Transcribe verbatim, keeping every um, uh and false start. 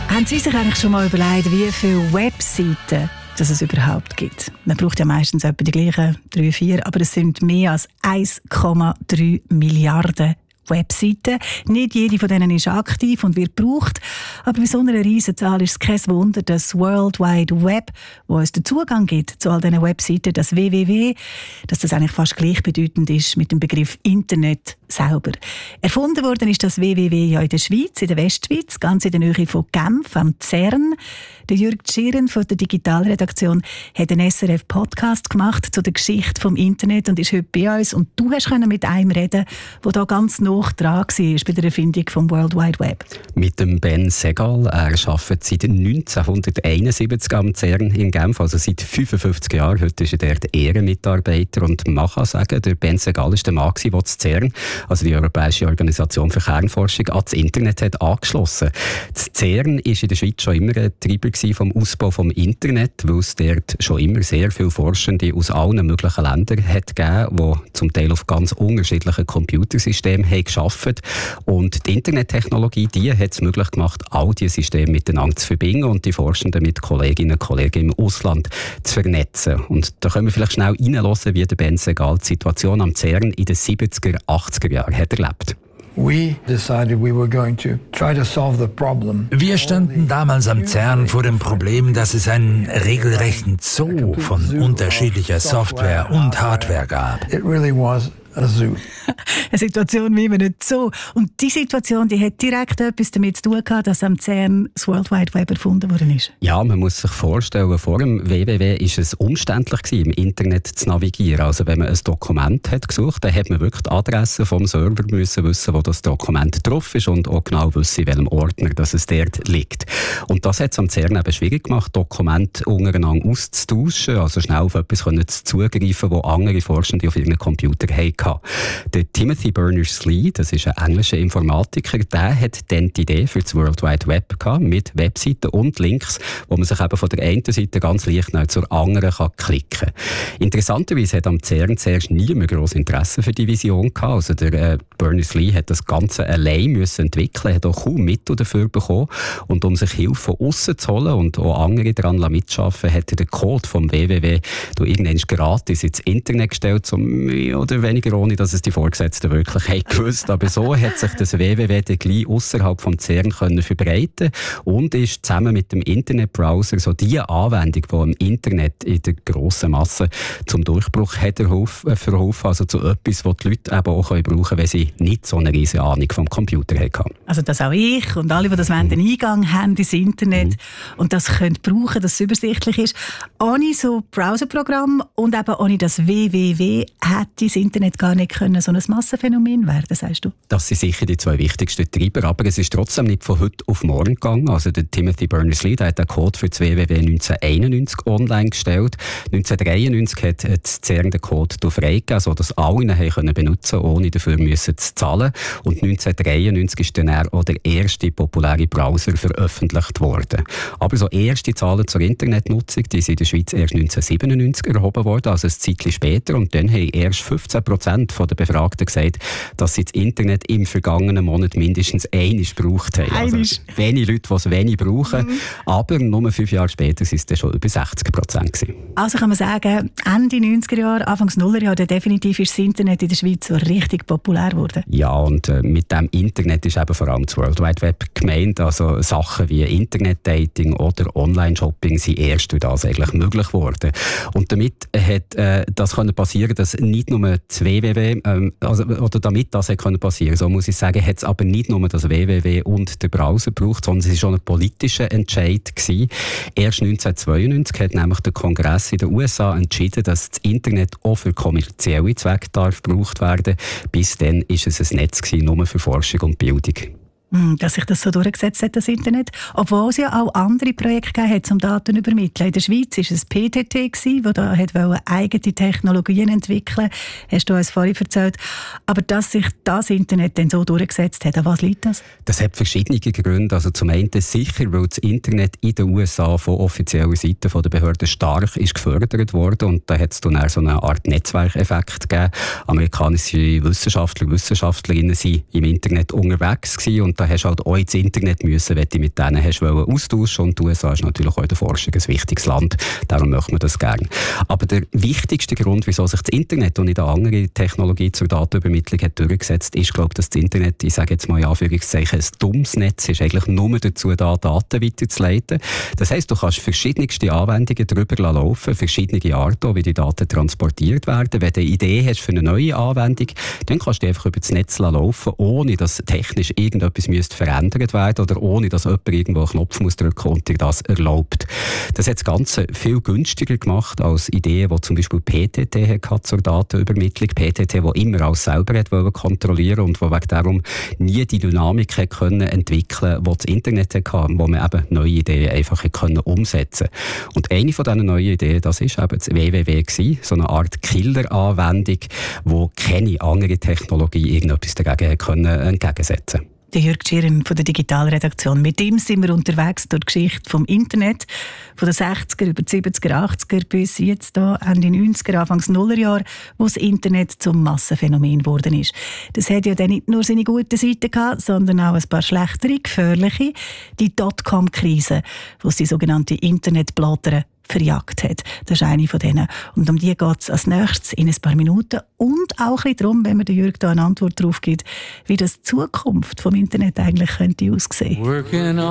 Haben Sie sich eigentlich schon mal überlegt, wie viele Webseiten dass es überhaupt gibt? Man braucht ja meistens etwa die gleichen drei, vier, aber es sind mehr als eins Komma drei Milliarden Webseiten. Nicht jede von denen ist aktiv und wird gebraucht. Aber bei so einer Riesenzahl ist es kein Wunder, dass das World Wide Web, wo uns den Zugang gibt zu all diesen Webseiten, das W W W, dass das eigentlich fast gleichbedeutend ist mit dem Begriff Internet selber. Erfunden worden ist das W W W ja in der Schweiz, in der Westschweiz, ganz in der Nähe von Genf, am Zern. Der Jürg Schieren von der Digitalredaktion hat einen S R F-Podcast gemacht zu der Geschichte des Internet und ist heute bei uns. Und du hast mit einem reden, der da ganz nah dran war bei der Erfindung des World Wide Web. Mit dem Ben Segal. Er arbeitet seit neunzehnhunderteinundsiebzig am CERN in Genf, also seit fünfundfünfzig Jahren. Heute ist er dort Ehrenmitarbeiter. Und man kann sagen, der Ben Segal war der Mann, der das CERN, also die Europäische Organisation für Kernforschung, an das Internet hat angeschlossen. Das CERN war in der Schweiz schon immer ein Treiber vom Ausbau des Internet, weil es dort schon immer sehr viele Forschende aus allen möglichen Ländern hat gegeben, die zum Teil auf ganz unterschiedlichen Computersystemen haben gearbeitet. Und die Internettechnologie, die hat es möglich gemacht, all diese Systeme miteinander zu verbinden und die Forschenden mit Kolleginnen und Kollegen im Ausland zu vernetzen. Und da können wir vielleicht schnell reinhören, wie der Ben Segal die Situation am CERN in den siebziger, achtziger Jahren hat erlebt. Wir standen damals am CERN vor dem Problem, dass es einen regelrechten Zoo von unterschiedlicher Software und Hardware gab. Eine Situation wie man nicht so. Und diese Situation, die hat direkt etwas damit zu tun gehabt, dass am CERN das World Wide Web erfunden worden ist. Ja, man muss sich vorstellen, vor dem W W W war es umständlich gewesen, im Internet zu navigieren. Also wenn man ein Dokument hat gesucht, dann hat man wirklich die Adresse vom Server müssen wissen, wo das Dokument drauf ist und auch genau wissen, in welchem Ordner dass es dort liegt. Und das hat es am CERN eben schwierig gemacht, Dokumente untereinander auszutauschen, also schnell auf etwas zugreifen, das andere Forschende auf ihren Computer hatten. Der Timothy Berners-Lee, das ist ein englischer Informatiker, der hat dann die Idee für das World Wide Web gehabt, mit Webseiten und Links, wo man sich eben von der einen Seite ganz leicht zur anderen kann klicken kann. Interessanterweise hat am CERN zuerst niemand grosses Interesse für die Vision gehabt. Also der äh, Berners-Lee hat das Ganze allein müssen entwickeln, hat auch kaum Mittel dafür bekommen. Und um sich Hilfe von außen zu holen und auch andere daran mitzuarbeiten, hat er den Code vom W W W irgendwann gratis ins Internet gestellt, so mehr oder weniger ohne, dass es die Vorgesetzten wirklich haben gewusst. Aber so hat sich das W W W dann gleich ausserhalb vom CERN können verbreiten und ist zusammen mit dem Internetbrowser so die Anwendung, die im Internet in der grossen Masse zum Durchbruch hat verholfen, also zu etwas, das die Leute eben auch brauchen können, wenn sie nicht so eine riesige Ahnung vom Computer haben. Also dass auch ich und alle, die das wollen, den Eingang haben ins Internet mhm. und das können brauchen, dass es übersichtlich ist. Ohne so Browserprogramm und eben ohne das W W W hätte das Internet gar nicht können so ein Massenphänomen werden, sagst du? Das sind sicher die zwei wichtigsten Treiber, aber es ist trotzdem nicht von heute auf morgen gegangen. Also der Timothy Berners-Lee, der hat den Code für das W W W neunzehnhunderteinundneunzig online gestellt. neunzehnhundertdreiundneunzig hat das CERN den Code freigegeben, sodass alle ihn haben benutzen konnten, ohne dafür müssen zu zahlen. Und neunzehnhundertdreiundneunzig ist dann auch der erste populäre Browser veröffentlicht worden. Aber so erste Zahlen zur Internetnutzung, die sind in der Schweiz erst neunzehnhundertsiebenundneunzig erhoben worden, also ein Zeitchen später. Und dann haben erst fünfzehn Prozent der Befragten gesagt, dass sie das Internet im vergangenen Monat mindestens einmal gebraucht haben. Also wenige Leute, die es wenig brauchen. Mhm. Aber nur fünf Jahre später waren es dann schon über sechzig Prozent gewesen. Also kann man sagen, Ende neunziger Jahre, Anfangs Nullerjahre, definitiv ist das Internet in der Schweiz so richtig populär geworden. Ja, und äh, mit dem Internet ist eben vor allem das World Wide Web gemeint. Also Sachen wie Internetdating oder Online-Shopping sind erst durch das eigentlich möglich geworden. Und damit hat äh, das können passieren, dass nicht nur das W W W, ähm, also, oder damit das können passieren, so muss ich sagen, hat es aber nicht nur das W W W und der Browser gebraucht, sondern es war schon ein politischer Entscheid gewesen. Erst neunzehnhundertzweiundneunzig hat nämlich der Kongress in den U S A entschieden, dass das Internet auch für kommerzielle Zwecke darf gebraucht werden. Bis dann war es ein Netz gewesen, nur für Forschung und Bildung. Dass sich das so durchgesetzt hat, das Internet. Obwohl es ja auch andere Projekte gegeben hat, um Daten zu übermitteln. In der Schweiz war es P T T, das da eigene Technologien entwickeln wollte. Hast du uns vorhin erzählt. Aber dass sich das Internet dann so durchgesetzt hat, an was liegt das? Das hat verschiedene Gründe. Also zum einen sicher, weil das Internet in den U S A von offizieller Seite der Behörden stark ist gefördert worden. Und da hat es dann auch so eine Art Netzwerkeffekt gegeben. Amerikanische Wissenschaftler und Wissenschaftlerinnen waren im Internet unterwegs gewesen und und da hast du halt auch ins Internet müssen, wenn du mit denen hast austauschen. Und die U S A ist natürlich auch in der Forschung ein wichtiges Land, darum möchte man das gerne. Aber der wichtigste Grund, wieso sich das Internet und nicht eine andere Technologie zur Datenübermittlung hat durchgesetzt, ist, glaube ich, dass das Internet, ich sage jetzt mal in Anführungszeichen, ein dummes Netz ist, eigentlich nur dazu da, Daten weiterzuleiten. Das heisst, du kannst verschiedenste Anwendungen darüber laufen, verschiedene Arten, wie die Daten transportiert werden. Wenn du eine Idee hast für eine neue Anwendung, dann kannst du die einfach über das Netz laufen, ohne dass technisch irgendetwas müsste verändert werden oder ohne dass jemand irgendwo einen Knopf muss drücken und dir das erlaubt. Das hat das Ganze viel günstiger gemacht als Ideen, die zum Beispiel P T T hatte zur Datenübermittlung. P T T, die immer alles selber hat kontrollieren und wo wegen darum nie die Dynamik hat können entwickeln, die das Internet hatte, wo man eben neue Ideen einfach hat können umsetzen. Und eine von diesen neuen Ideen, das ist eben das W W W gewesen, so eine Art Killer-Anwendung, wo keine andere Technologie irgendetwas dagegen hat können entgegensetzen. Der Jürg Schirren von der Digitalredaktion. Mit ihm sind wir unterwegs durch die Geschichte vom Internet, von den sechziger über die siebziger, achtziger bis jetzt da Ende neunziger, Anfangs Nullerjahre, wo das Internet zum Massenphänomen geworden ist. Das hat ja dann nicht nur seine guten Seiten gehabt, sondern auch ein paar schlechtere, gefährliche. Die Dotcom-Krise, wo es die sogenannte Internetblätter verjagt hat. Das ist eine von denen. Und um die geht es als nächstes in ein paar Minuten. Und auch ein bisschen darum, wenn mir der Jürg da eine Antwort darauf gibt, wie das die Zukunft vom Internet eigentlich könnte aussehen könnte.